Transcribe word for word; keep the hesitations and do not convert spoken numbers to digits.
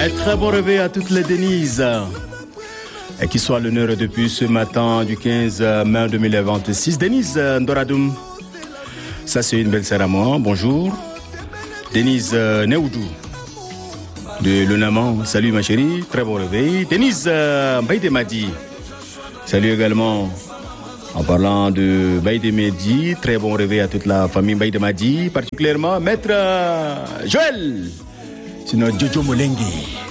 Un très bon réveil à toutes les Denise. Et qui soit l'honneur depuis ce matin du quinze mai deux mille vingt-six. Denise Ndoradoum. Ça, c'est une belle sœur à moi. Bonjour. Denise Neoudou de Lunaman. Salut ma chérie. Très bon réveil. Denise Baïde Madi. Salut également. En parlant de Baïde Madi. Très bon réveil à toute la famille Baïde Madi. Particulièrement Maître Joël. C'est notre Jojo Molengue.